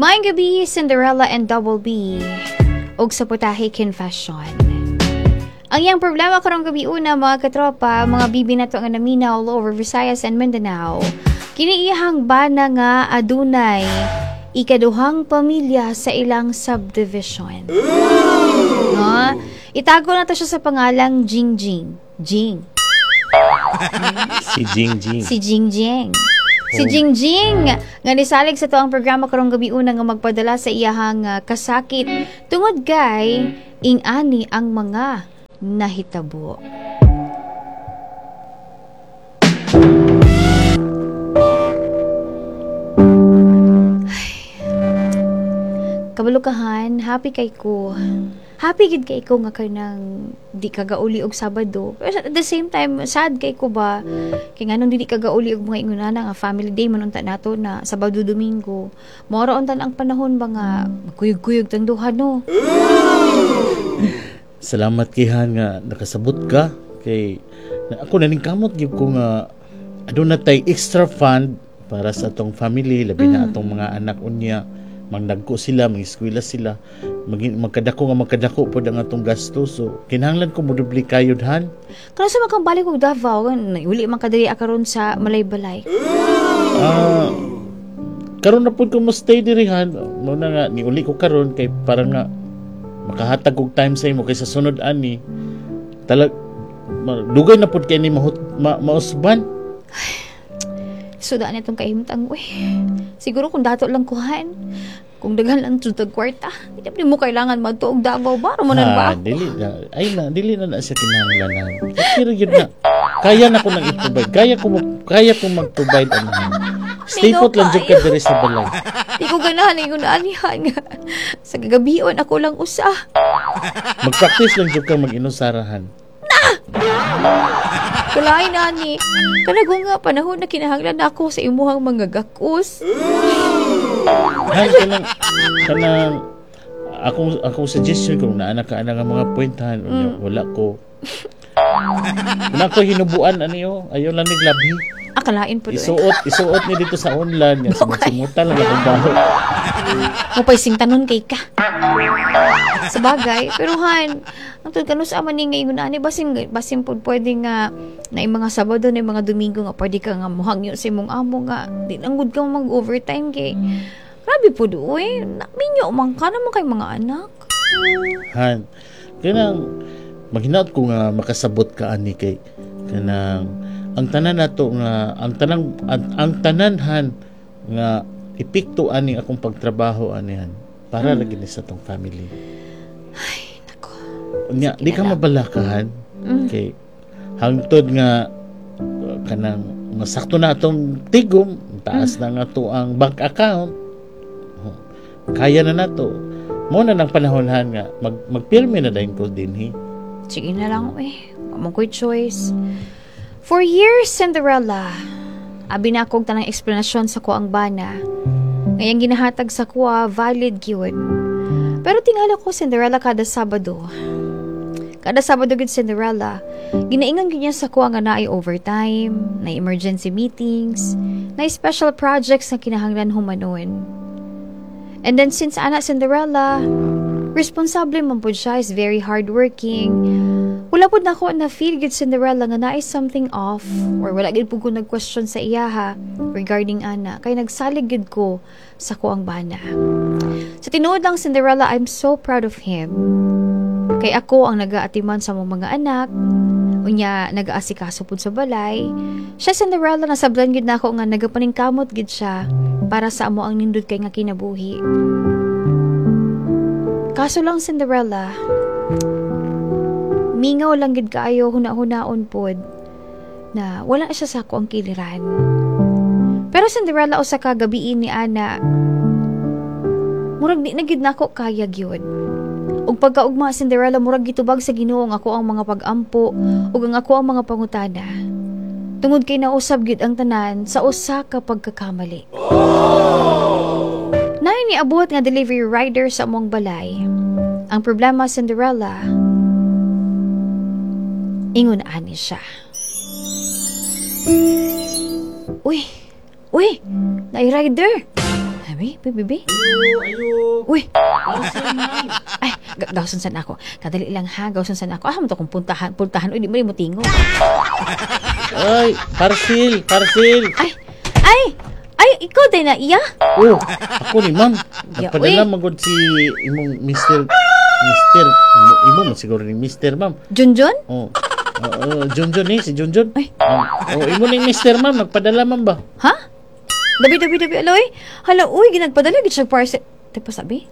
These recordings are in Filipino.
Maayong gabi, Cinderella and Double B. Og sa putahe confession. Ang iyang problema karong gabi una, mga katropa, mga bibi na to nga namina all over Visayas and Mindanao. Kiniiyahang bana nga adunay ikaduhang pamilya sa ilang subdivision. No? Itago na to siya sa pangalang Jing Jing. Jing. Si Jing Jing. Si Jing Jing. Si Jing Jing nga nisalig sa tuang programa karong gabi una nga magpadala sa iyahang kasakit tungod kay ing-ani ang mga nahitabo. Kabalukahan, happy kay ko. Happy gid kay ko nga kanang di kagauli og Sabado. Pero at the same time, sad kay ko ba kay nganong di kagauli og mga ingunana nga family day man unta nato na Sabado Domingo. Mora unta ang panahon ba nga kuyog-kuyog tang duha no. Salamat kihan nga nakasabot ka kay ako naning kamot gyud ko nga aduna tay extra fund para sa atong family labi na atong mga anak unya. Magdagko sila, mag-eskwela sila, magkadako pod ang atong gasto. So, kinahanglan ko mo dubli kayod, han. Kano sa makambalik og Davao, uli man kadiri akaron sa Malay-Balay. Karon na pod ko mo stay diri, han. Muna nga, niuli ko karon kay para nga makahatag og time sa imo kay sa sunod ani. Dugay na pod kay ni mausban. So, daan itong kahimtang, siguro kung dato lang kuhan, kung daghan lang tutag kwarta, hindi mo kailangan magtuog Davao, baro mo na ba ako? Dili na siya kinahanglanan. Pero yun na, kaya na ko nang i-provide. Kaya ko mag-provide Stay put lang dyan ka diri sa balay. Di ko ganahan na yung naanihan nga. Sa gagabion, ako lang usa. Mag-practice lang dyan ka mag-inusarahan. Kalain ani, kanago nga panahon na kinahanglan ako sa imuhang mga gakos. Han, kanang akong suggestion kung naanak ka nga mga pointahan, wala ko. Wala ko hinubuan, ayaw lang naglabi. Akalain po doon. Isuot ni dito sa online, yan, sumutan lang akong baho. Mupay sing tanon kay ka. Sa bagay, pero han, ang kano sa man ni ngayon ani basin po pwede nga na mga Sabado na mga Domingo nga pwede ka nga muhangyo sa imong amo nga di nanggod ka mag-overtime kay. Grabe po doy, minyo man ka naman kay mga anak. Han, kanang maghinaot ko nga makasabot ka ani kay kanang ang tanan nato nga ang tananhan nga epekto ani akong pagtrabaho anihan para lagi ni sa tong family. Ay, nako. Nya, di ka mabalakahan. Okay. Hangtod nga kanang masakto na atong tigom, taas na nga to ang bank account. Kaya na nato. Mo na nang panahonhan nga magpirmi na dayon ko dinhi. Sige na lang among ko'y choice. For years, Cinderella, abi na akong tanang eksplanasyon sa kuang bana. Ngayang ginahatag sa kuwa, valid yun. Pero tingala ko, Cinderella, kada Sabado. Kada Sabado gid Cinderella, ginaingan gid niya sa kuwa nga naay overtime, na emergency meetings, na special projects na kinahanglan humanon. And then since ana Cinderella, responsable man pud siya, is very hardworking. Wala po na ako na feel good Cinderella nga na is something off or wala gid po ko nag-question sa iyaha regarding ana kay nagsalig gid ko sa ko ang bana. Sa tinuod lang Cinderella, I'm so proud of him. Kay ako ang nagaatiman sa mga anak, unya nagaasikaso pud sa balay. Siya Cinderella nasablan gid nako nga nagapaningkamot gid siya para sa amo ang nindot kay nga kinabuhi. Kaso lang Cinderella, mingaw lang gid kaayo huna-hunaon pod na wala siya sa ako ang kiliran. Pero Cinderella usa ka gabi ni ana, murag di na gid nako kaya gyud. Ug pagkaugma Cinderella murag gitubag sa Ginoo ang ako ang mga pag-ampo ug ang ako ang mga pangutana. Tungod kay nausab gid ang tanan sa usa ka pagkakamali. Nay ni abot nga delivery rider sa among balay. Ang problema Cinderella, ingon ani siya. Uy, nai-rider. Abi, bibi. Ayo. Uy, Parcel, ma'am. ay, gawson san ako. Kadali lang ha, gawson san ako. Mo to kung puntahan. Uy, di mo rin mo tingo. Ay, parcel. Ay, ikaw din na iya? Oh, ako ni ma'am. Ya, Nagpadala uy. magod si imong Mr. Imo man siguro ni Mr. ma'am. Junjun? Oh. Junjun si Junjun. Ay. Imo ni Mr. ma'am, nagpadala man ba? Ha? Dabi, aloy. Hala, uy, ginagpadala, gid siya parcel. Tepa sabi?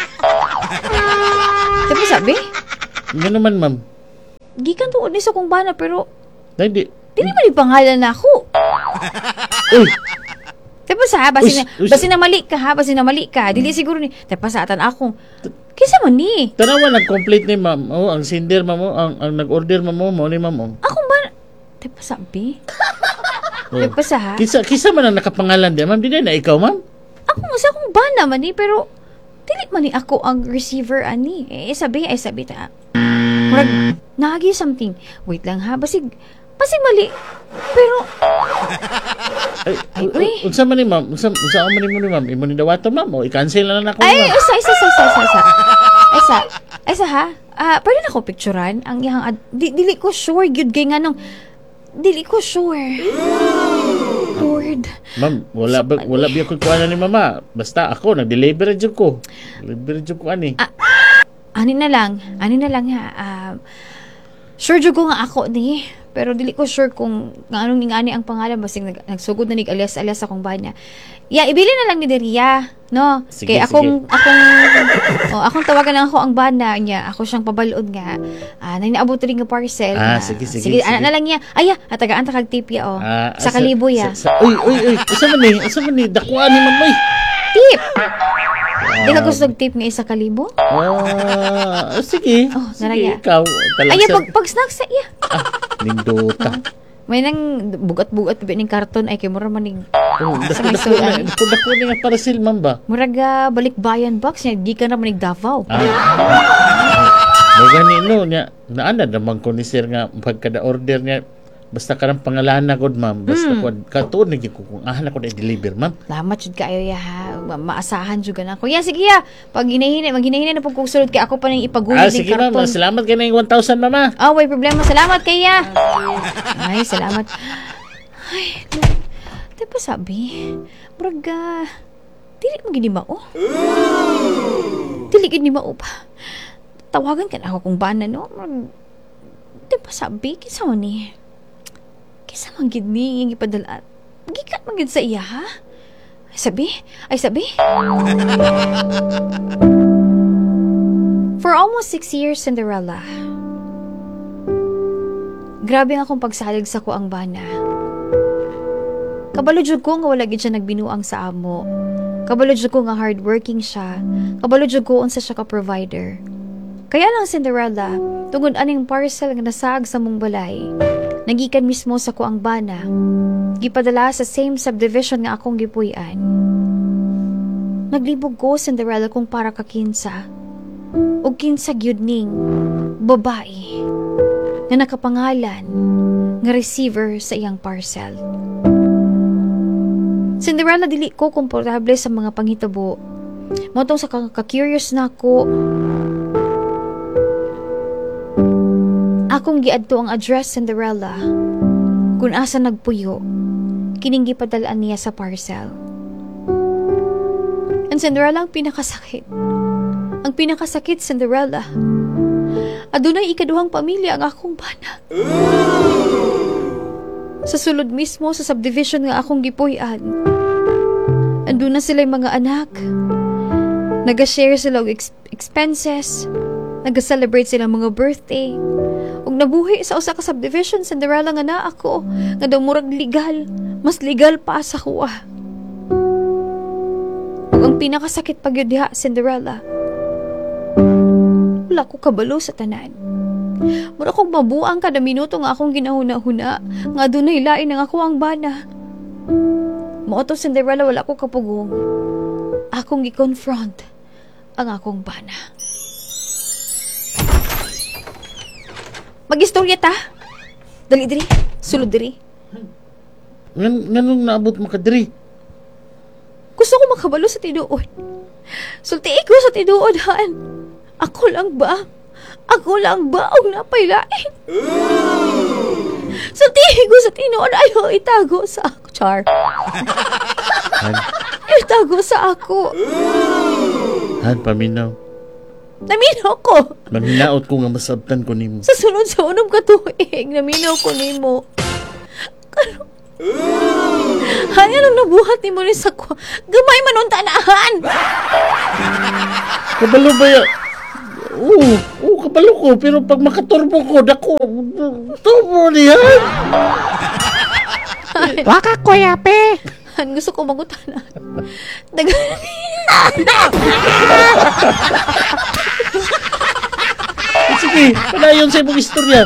Ano naman, ma'am? Gikan tuod ni sa kong bana, pero Dahil di. dili man yung pangalan na ako. Uy, Tepa sa, Ush. basi na mali ka ha, Dili siguro ni, tepa sa atan akong. Kisa man ni? tanawa nag-complete ni ma'am. Oh, ang sender ma'am, ang nag-order ma'am mo ni ma'am. Oh. Akong bana. Tepa sabi? Oh. Tepa sa ha? Kisa man ang nakapangalan di, ma'am. Di na ikaw, ma'am? Ako nga sa akong bana man ni, pero dili man ni ako ang receiver ani. Sabi ta. Murag, nagi something. Wait lang ha, basig mali. Pero, Ay, uy. Unsa man ni ma'am? Unsa man ni mo ni ma'am? Imo ni dawato ma'am o i-cancel na lang ako. ay, ma'am. isa ha. Pwede na ko picturean ang iyang, dili ko sure, gyud kay nga nung, dili ko sure. Lord. Ma'am, wala biya ko kuha ni mama. Basta ako nag-deliver jud ko. Deliver jud ko ani. Ani na lang ha. Sure jud ko nga ako ni. Pero dili ko sure kung anong ngani ang pangalan basig nagsugod na nig alias akong bana. Ibili na lang ni Deria, no? Sige, Kay akong tawagan lang ako ang bana niya. Ako siyang pabalod nga. Nainaabot rin nga parcel. Sige. Ana na lang niya. Tagaan ta kag tip ya sa kalibo ya. Uy. Asa man ni dakuan ni ma'am oy. Tip. Di ka gusto tip nga isa kalibo? Sige. Oh, Sige, naraya. ikaw. Pag snacks sa iya. Nindota. May nang bugat-bugat ning karton ay kay mura manig Sa may sulan. Dako ni nga parcel ma'am ba? muraga balikbayan box niya di ka na manig Davao. Mo gani no nya naana naman ko ni sir nga pagkada order niya basta karang pangalan na god ma'am basta ko katuon ni ko kung na ko na deliver ma'am. Lamat jud kaayo ya ha. Maasahan jud na ko. Sige ya. Pag maghinahinay na pag sulod kay ako pa nang ipagulid ning Sige ma'am, karton. salamat kay na yung 1,000 mama. Way problema. Salamat kaya. Ay, salamat. Ay, di ba sabi? Muraga, dili mo gini mao. Dili gini mao pa. Tawagan ka na ako kung bana, no? Di ba sabi? Kisa mo ni? Kisa man gid ni yung ipadala. Gikat man gid sa iya, ha? Ay sabi? For almost 6 years, Cinderella, grabe nga akong pagsalig sa ko ang bana. Kabalo jud ko nga wala gid siya nagbinuang sa amo. Kabalo jud ko nga hardworking siya. Kabalo jud ko unsa siya ka provider. Kaya lang Cinderella, tungod aning parcel nga nasag sa mong balay, nagikan mismo sa ko ang bana. Gipadala sa same subdivision nga akong gipuy-an. Naglibog ko Cinderella kung para ka kinsa. O kinsa gyud ning babae nga nakapangalan nga receiver sa iyang parcel. Cinderella, dili ko komportable sa mga panghitabo. Motong sa ka-curious na ako. Akong giadto ang address, Cinderella. Kung asa nagpuyo, kining gipadalaan niya sa parcel. And Cinderella, ang pinakasakit. Ang pinakasakit, Cinderella. Adunay ikaduhang pamilya ang akong bana. Sa sulod mismo sa subdivision nga akong gipuy-an. Andun na sila'y mga anak. Nag-share sila og expenses. Nag-celebrate sila mga birthday. Ug nabuhi sa usa ka subdivision, Cinderella, nga na ako. Nga daw murag legal. Mas legal pa sa kuha. Ug ang pinakasakit pa gyud diha, Cinderella. Wala ko kabalo sa tanan. Mura kong mabuang kada minuto nga akong ginahuna-huna. Nga dunay lain ang ako ang bana. Moto, Cinderella, wala ko kapugong. Akong i-confront ang akong bana. Mag-istorya ta. Dali diri. Sulod diri. Nganong naabot mo ka diri? Gusto ko makabalo sa tinuod. Sulti ko sa tinuod, han. Ako lang ba? Ako lang ba ang napailain? Sulti ko sa tinuod, ayaw itago sa ako, Char. Han, Itago sa ako. han, paminaw. Naminaw ko. Maminaot ko nga masabtan ko nimo. Sa sunod sa unong katuig, naminaw ko nimo. Han, anong nabuhat ni mo ni sa ko? Gamay man ang tanahan. Kabalo ba yan? Oo, kabalo ko. Pero pag makaturbo ko, dako, turbo niyan. Waka ko yape. Han, gusto ko magutanan. Sige, panayon sa imong istorya.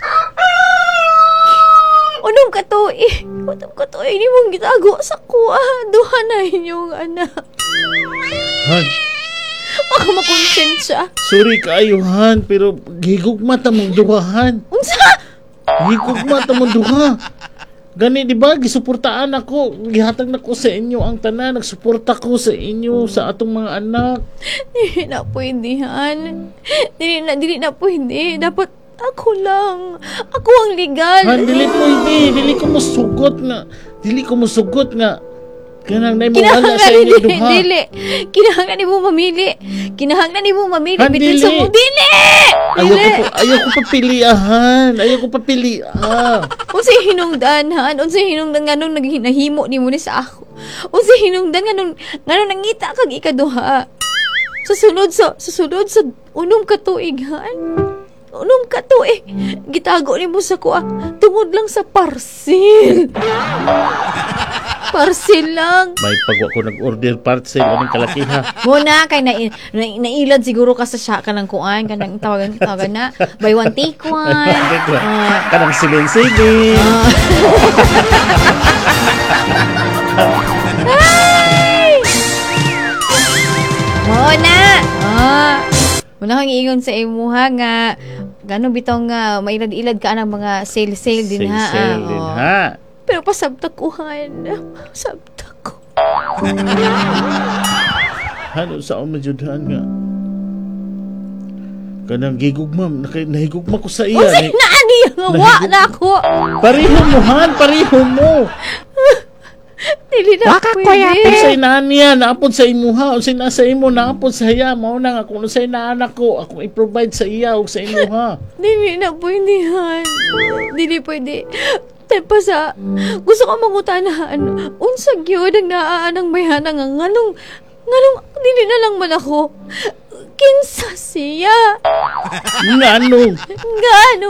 Unong katuig. Unong katuig ni mong gitago sa kuha. Duha na inyong anak. Han, Baka makonsensya. sorry kaayo, Han, pero higugma ta mong duhahan. Unsa? Higugma ta mong duha. Gani, di ba, gisuportaan ako. Gihatag na ko sa inyo ang tanan. Nagsuporta ko sa inyo, sa atong mga anak. Dili na pwede, Han. Dili na pwede. Dapat ako lang. Ako ang legal. Han, dili pwede. Dili ko musugot nga. Kanang na mo wala sa inyo duha. Dili. Kinahanglan ni mo mamili. Kinahanglan ni mo mamili. Han, Bitin dili. sa mo. Dili! Ayaw ko papiliahan. Ayaw ko papiliah. Unsay hinungdan, Han? Unsay hinungdan nga nung nahimo ni mo ni sa ako? Unsay hinungdan nga nung nangita kag ikaduha? Sa sunod sa unom ka tuig, Han? Unom ka tuig. Gitago ni mo sa kuha. Tungod lang sa parcel. Parcel lang. May pagwa ko nag-order parcel. Anong kalakiha? Muna kay nailad siguro ka sa siya ka ng kuan kanang tawagan na buy one take one. Kanang silin-silin. Muna. Muna kang iingon sa imuha nga gano bitaw nga mailad-ilad ka ng mga sale din ha. Sale din ha. Pero pasabtak ko, Han. Pasabtak ko. Ano sa umadyudahan nga? Kanang gigugma. Nahigugma ko sa iya. Unsay naani nga wa na ako. Pareho mo, Han. Pareho mo. Dili na Waka ko pwede. yape. Unsay naan niya, naapod sa imuha. Unsay nasa imo, naapod sa iya. Mao na nga, kung unsay naanak ko, akong i-provide sa iya o sa imuha. Dili na pwede, Han. Dili pwede. Tepa sa, gusto ko mangutanan. Unsa gyud ang naaanang bayana nga nganong dili na lang man ako. Kinsa siya? Nga ano? Ngano?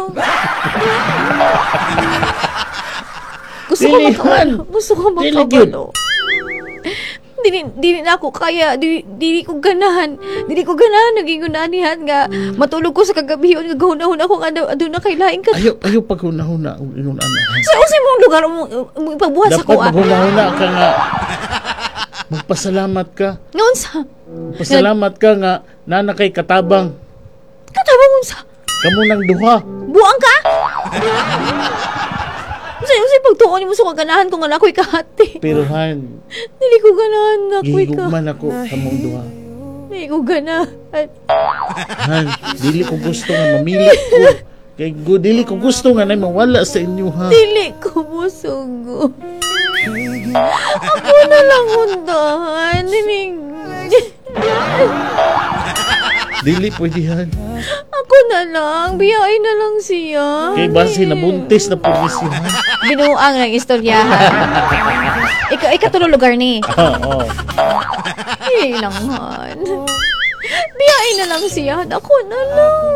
Gusto ko Dili, makabalo. Han. Gusto ko Dili, makabalo. Dili na ako kaya. Dili ko ganahan. Dili ko ganahan. Naging unanihan nga. Matulog ko sa kagabiyon. Nga gahunahon ako nga doon na kailain ka. Ayaw paghunahuna. Sa usay mong lugar mo ipabuhat sa Dapat kuha. maghunahuna ka nga. Magpasalamat ka. Ngayon sa? Pasalamat ka nga na kay katabang. Katabang mo sa? Kamu nang duha. Buang ka? Usay pagtuon mo sa kaganahan ko nga ako'y kahati. Pero Han, Dili ko ganahan nga ako'y ka. gihigugman ako kamong duha. Dili ko ganahan. Han, dili ko gusto nga mamili ko. Dili ko gusto nga na mawala sa inyo, ha. Dili ko musugo. Ako na lang undahan. Dili pwede, Han. Ako na lang. Biyain na lang siya. Kay base na buntis na pulis yun, Han. Binuang ng istoryahan. Ikaw to lugar ni. Oo. Ilangan. Biyain na lang siya. Ako na lang.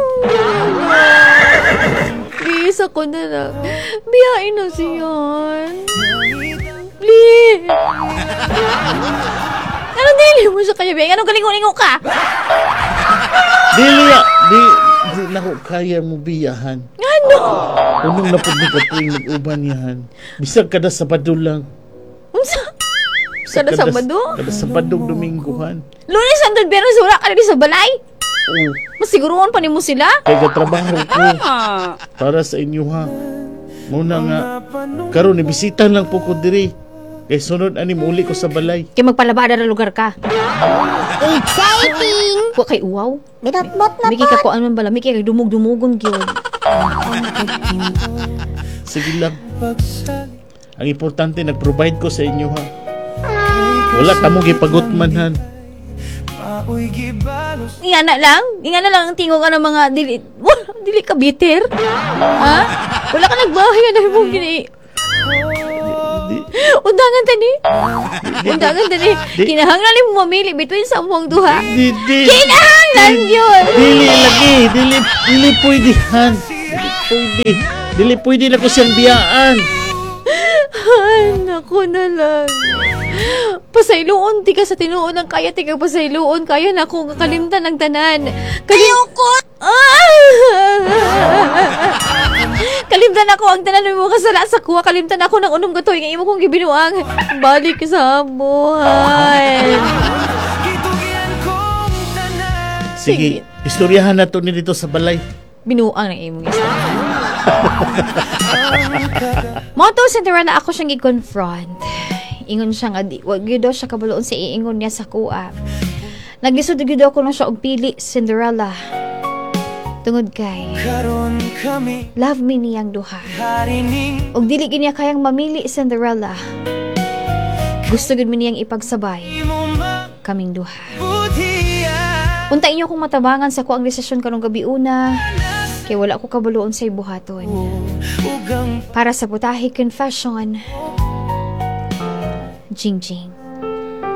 Please, ako na lang. Biyain na siya. Please. Anong dili mo sa kanya, Beng? Anong galingo-lingo ka? Dili, di na ko kaya mo biyahan. Ano? Unong napod ni Katring nag-uban niyahan. Bisag kada Sabado lang. Kada Sabado? Kada Sabado, Domingohan. Lunes hanggang Biyernes, wala ka na sa balay? Oo. Masiguruhan pa ni mo sila? Kaya trabaho ko. Para sa inyo, ha. Muna nga. Karon ni bisita lang po ko diri. Kay sunod ani muli ko sa balay. Kaya magpalabada na lugar ka. Exciting! Wa kay uwaw. Binatbot na Miki ka kuan man bala, miki kay dumug-dumugon gyud. Sige lang. Ang importante, nag-provide ko sa inyo, ha. Wala tamo gipagutman, han. Ingana lang ang tingog ka ng mga dili ka bitter. Ha? Wala ka nagbahay na mo gini. Undangan tani. Kinahanglan ni mo mamili between sa among duha. Kinahanglan yun. Dili pwede, han. Dili pwede na ko siyang biyaan. Ay, naku na lang. Pasayloon, ti ka sa tinuon ng kaya, ti ka pasayloon, kaya na akong kalimtan ng tanan. Ayoko! Kalimtan ako ang tanan mo kasala sa kuha, kalimtan ako ng unong gatoy, ngayon mo kong gibinuang. Balik sa buhay. Sige, istoryahan na to ni dito sa balay. Binuang ng imong istorya. Moto Cinderella ako siyang i-confront. Ingon siya nga di wag gyud daw siya kabaloon sa iingon niya sa kuha. Naglisod gyud ako na siya og pili Cinderella. Tungod kay love me niyang duha. Og dili gid niya kayang mamili Cinderella. Gusto gid mi niyang ipagsabay kaming duha. Unta inyo kung matabangan sa kuang desisyon kanong gabi una. Kay wala ko kabaloon sa ibuhaton. Para sa Putahe Confession, Jing Jing.